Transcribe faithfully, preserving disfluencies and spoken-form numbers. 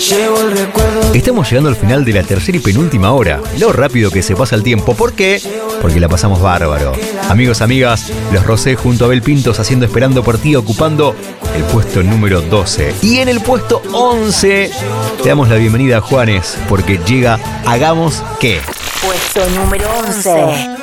Estamos llegando al final de la tercera y penúltima hora. Lo rápido que se pasa el tiempo. ¿Por qué? Porque la pasamos bárbaro. Amigos, amigas, los Rosé junto a Abel Pintos haciendo Esperando por Ti, ocupando el puesto número doce. Y en el puesto once le damos la bienvenida a Juanes, porque llega Hagamos Qué. Puesto número once.